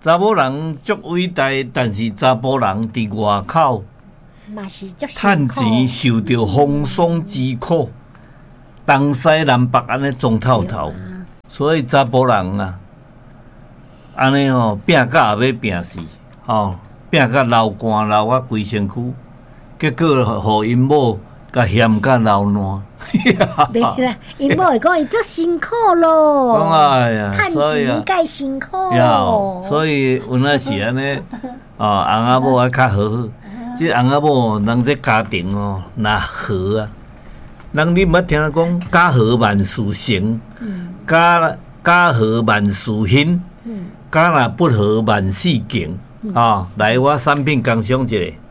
查某人足伟大，但是查甫人伫外口嘛是足趁钱受着风霜之苦，东西南北安尼撞透透，所以查甫人啊，安尼吼拼甲也要拼死，吼拼甲流汗流啊规身躯，结果互因某甲嫌甲流烂。 袂啦，因某会讲伊足辛苦咯， 讲哎呀， 趁钱介辛苦所以有那是安尼，翁仔某啊较好好。即翁仔某人这家庭哦，若和啊，人你毋捌听讲家和万事成，家和万事兴，家若不和万事穷。来，我产品工商一下。